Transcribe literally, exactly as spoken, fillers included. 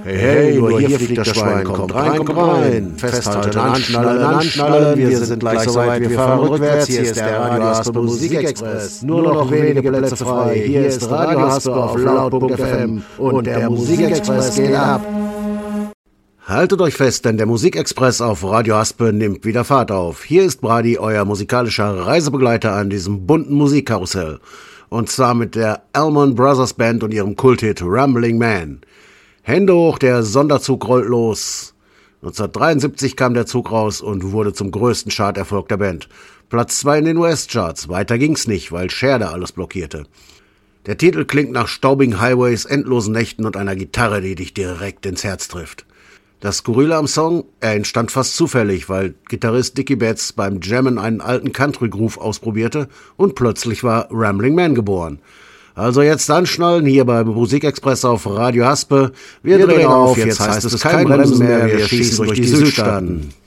Hey, hey, nur hier fliegt das Schwein, kommt rein, kommt rein. Festhalten, anschnallen, anschnallen, wir sind gleich soweit, wir fahren rückwärts. Hier ist der Radio Haspe Musikexpress, nur noch wenige Plätze frei. Hier ist Radio Haspe auf laut Punkt F M und der Musikexpress geht ab. Haltet euch fest, denn der Musikexpress auf Radio Haspe nimmt wieder Fahrt auf. Hier ist Brady, euer musikalischer Reisebegleiter an diesem bunten Musikkarussell. Und zwar mit der Allman Brothers Band und ihrem Kulthit Rambling Man. Hände hoch, der Sonderzug rollt los. neunzehnhundertdreiundsiebzig kam der Zug raus und wurde zum größten Charterfolg der Band. Platz zwei in den U S-Charts. Weiter ging's nicht, weil Cher da alles blockierte. Der Titel klingt nach staubigen Highways, endlosen Nächten und einer Gitarre, die dich direkt ins Herz trifft. Das Skurrile am Song, er entstand fast zufällig, weil Gitarrist Dickie Betts beim Jammen einen alten Country-Groove ausprobierte und plötzlich war Rambling Man geboren. Also jetzt anschnallen, hier bei Musikexpress auf Radio Haspe. Wir, wir drehen auf, jetzt heißt es kein Bremsen mehr, wir schießen durch die Südstaaten.